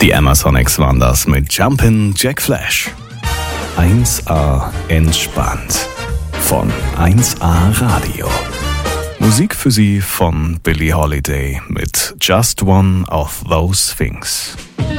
Die Amazonics waren das mit Jumpin' Jack Flash. 1A entspannt von 1A Radio. Musik für Sie von Billie Holiday mit Just One of Those Things.